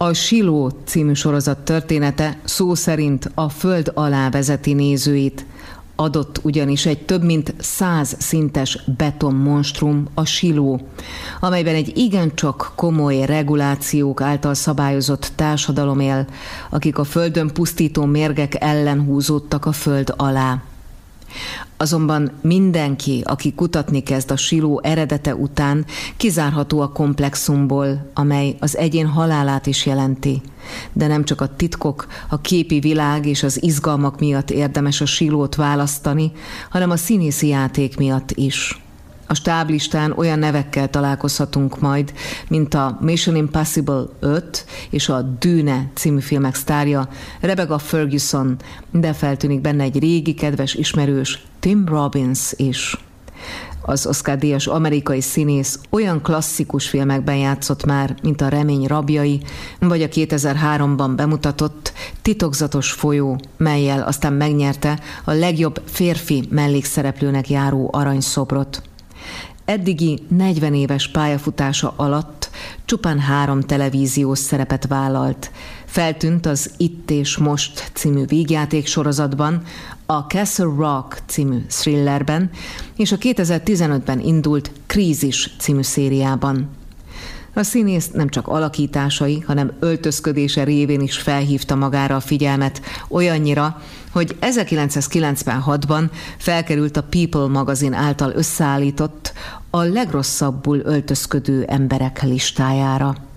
A Siló című sorozat története szó szerint a föld alá vezeti nézőit. Adott ugyanis egy több mint 100 szintes betonmonstrum, a Siló, amelyben egy igencsak komoly regulációk által szabályozott társadalom él, akik a földön pusztító mérgek ellen húzódtak a föld alá. Azonban mindenki, aki kutatni kezd a Siló eredete után, kizárható a komplexumból, amely az egyén halálát is jelenti. De nem csak a titkok, a képi világ és az izgalmak miatt érdemes a Silót választani, hanem a színészi játék miatt is. A stáblistán olyan nevekkel találkozhatunk majd, mint a Mission Impossible 5 és a Dűne című filmek sztárja, Rebecca Ferguson, de feltűnik benne egy régi kedves ismerős, Tim Robbins is. Az Oscar-díjas amerikai színész olyan klasszikus filmekben játszott már, mint a Remény rabjai, vagy a 2003-ban bemutatott Titokzatos folyó, mellyel aztán megnyerte a legjobb férfi mellékszereplőnek járó aranyszobrot. Eddigi 40 éves pályafutása alatt csupán 3 televíziós szerepet vállalt. Feltűnt az Itt és Most című vígjáték sorozatban, a Castle Rock című thrillerben és a 2015-ben indult Krízis című szériában. A színész nem csak alakításai, hanem öltözködése révén is felhívta magára a figyelmet, olyannyira, hogy 1996-ban felkerült a People magazin által összeállított a legrosszabbul öltözködő emberek listájára.